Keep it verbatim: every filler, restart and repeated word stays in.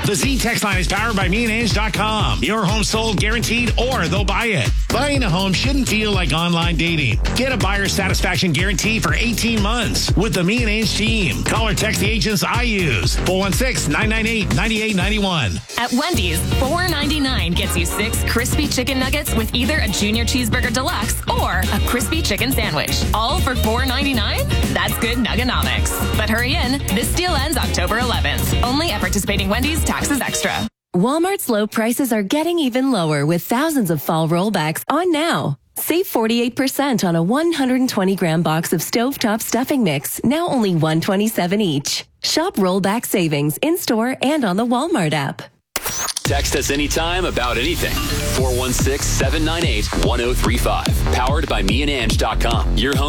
The Z text line is powered by me and ange dot com. Your home sold guaranteed or they'll buy it. Buying a home shouldn't feel like online dating. Get a buyer satisfaction guarantee for eighteen months with the Me and Ange team. Call or text the agents I use. four one six, nine nine eight, nine eight nine one. At Wendy's, four ninety-nine gets you six crispy chicken nuggets with either a junior cheeseburger deluxe or a crispy chicken sandwich. All for four ninety-nine? That's good nuggenomics. But hurry in. This deal ends October eleventh. Only at participating Wendy's, taxes extra. Walmart's low prices are getting even lower with thousands of fall rollbacks on now. Save forty-eight percent on a one hundred twenty gram box of stovetop stuffing mix, now only one hundred twenty-seven dollars each. Shop rollback savings in-store and on the Walmart app. Text us anytime about anything. four one six, seven nine eight, one oh three five. Powered by me and ange dot com. Your home